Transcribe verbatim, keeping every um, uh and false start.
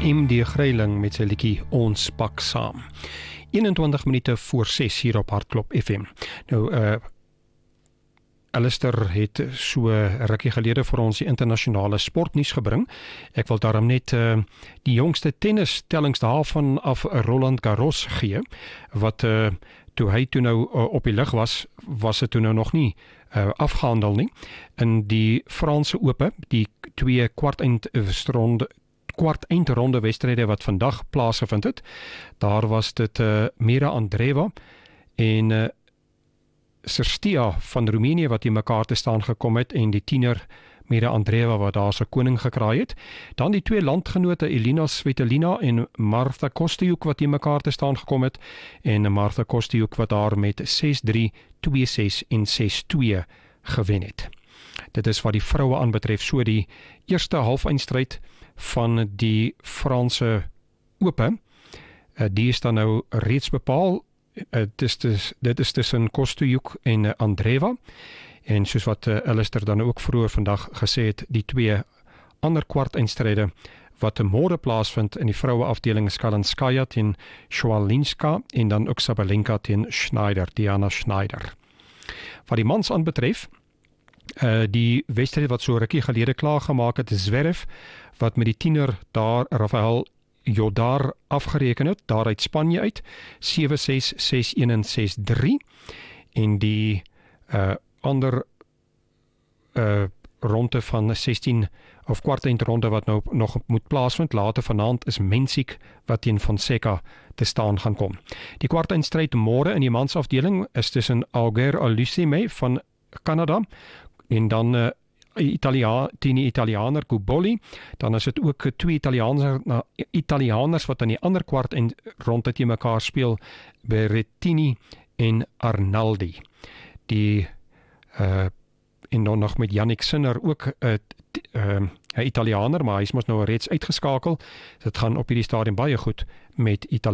M D Greyling met sy liedjie Ons Pak Saam. eenentwintig minute voor ses hier op Hartklop F M. Nou, uh, Alistair het so rukkie gelede vir ons die internasionale sportnuus gebring. Ek wil daarom net uh, die jongste tennistellings daarvan af Roland Garros gee, wat uh, toe hy toe nou uh, op die lig was, was het toe nou nog nie uh, afgehandel nie. In die Franse Ope, die twee kwart-eindronde kwart-eindronde wedstryde wat vandag plaasgevind het, daar was dit uh, Mira Andreeva en uh, Serstia van Roemenië wat in mekaar te staan gekom het en die tiener Mira Andreeva wat daar sy koning gekraai het. Dan die twee landgenote Elina Svitolina en Marta Kostyuk wat in mekaar te staan gekom het en Marta Kostyuk wat daar met ses drie, twee ses en ses twee gewen het. Dit is wat die vroue aanbetref, so die eerste halfeindstryd van die Franse Ope. Die is dan nou reeds bepaal. Dit is, dus, dit is tussen Kostyuk en uh, Andreeva en soos wat uh, Alistair dan ook vroeër vandag gesê het, die twee ander kwart-eindstryde wat môre plaasvind in die vroue afdeling Skalinskaya teen Swalinska en dan ook Sabalenka teen Schneider, Diana Schneider. Wat die mans aanbetref, uh, die wedstryd wat so rukkie gelede klaar gemaak het, Zverev wat met die tiener daar Rafael Jodar afgereken het, daar uit Spanje uit, sewe ses, ses een en ses drie, en die uh, ander uh, ronde van sestien of kwart-eindronde wat nou nog moet plaasvind, later vanaand is Mensik wat teen Fonseca te staan gaan kom. Die kwart-eindstryd môre in die mansafdeling is tussen Auger Aliassime van Canada en dan uh, Italia, teen die Italianer Guboli, dan is dit ook twee Italianers, na, Italianers wat aan die ander kwart en rond teen mekaar speel, Berrettini en Arnaldi. Die uh, en dan nog met Yannick Sinner ook 'n uh, uh, uh, Italianer, maar hy is mos nou reeds uitgeskakel. Dit gaan op hierdie stadium baie goed met Italië.